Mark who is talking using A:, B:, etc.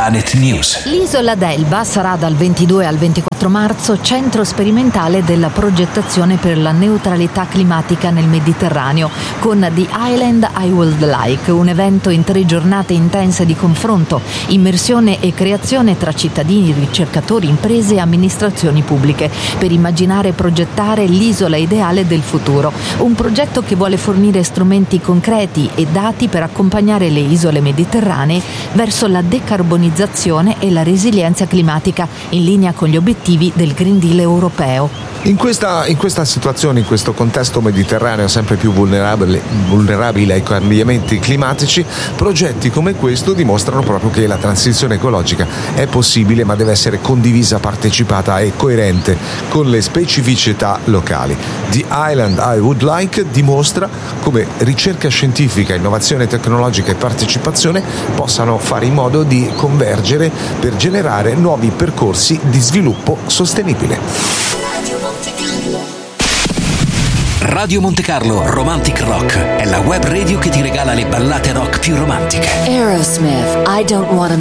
A: Planet News.
B: L'isola d'Elba sarà dal 22 al 24 marzo centro sperimentale della progettazione per la neutralità climatica nel Mediterraneo con The Island I Would Like, un evento in 3 giornate intense di confronto, immersione e creazione tra cittadini, ricercatori, imprese e amministrazioni pubbliche per immaginare e progettare l'isola ideale del futuro. Un progetto che vuole fornire strumenti concreti e dati per accompagnare le isole mediterranee verso la decarbonizzazione e la resilienza climatica in linea con gli obiettivi del Green Deal europeo.
C: In questa situazione, in questo contesto mediterraneo sempre più vulnerabile ai cambiamenti climatici, progetti come questo dimostrano proprio che la transizione ecologica è possibile, ma deve essere condivisa, partecipata e coerente con le specificità locali. The Island I Would Like dimostra come ricerca scientifica, innovazione tecnologica e partecipazione possano fare in modo di convergere per generare nuovi percorsi di sviluppo sostenibile.
A: Radio Monte Carlo Romantic Rock è la web radio che ti regala le ballate rock più romantiche.
D: Aerosmith, I Don't Wanna